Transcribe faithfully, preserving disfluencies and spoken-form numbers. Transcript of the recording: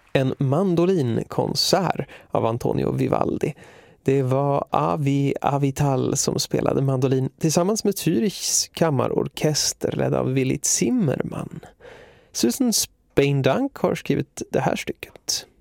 en mandolinkonsert av Antonio Vivaldi. Det var Avi Avital som spelade mandolin tillsammans med Zürichs kammarorkester ledd av Willy Zimmermann. Susan Spain Dunk har skrivit det här stycket.